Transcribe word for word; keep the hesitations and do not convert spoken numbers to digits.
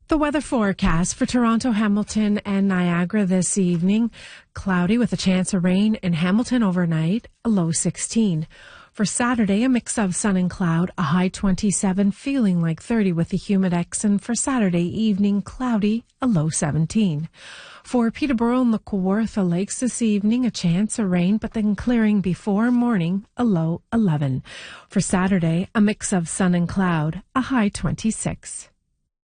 The weather forecast for Toronto, Hamilton, and Niagara this evening. Cloudy with a chance of rain in Hamilton overnight, a low sixteen. For Saturday, a mix of sun and cloud, a high twenty-seven, feeling like thirty with a humidex. And for Saturday evening, cloudy, a low seventeen. For Peterborough and the Kawartha Lakes this evening, a chance of rain, but then clearing before morning, a low eleven. For Saturday, a mix of sun and cloud, a high twenty-six.